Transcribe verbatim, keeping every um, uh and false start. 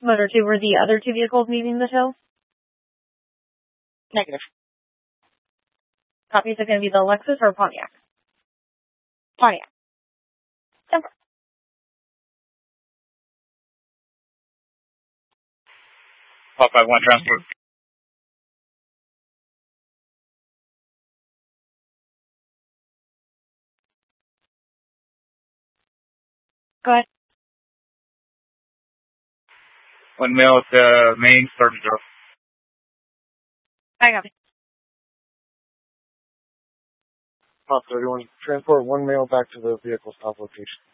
Motor two, were the other two vehicles meeting the tow? Negative. Copy, is it going to be the Lexus or Pontiac? Pontiac. Denver. Pop five one transport. Go ahead. One male at the main, starting zero. I got it. Pop thirty-one, transport one male back to the vehicle stop location.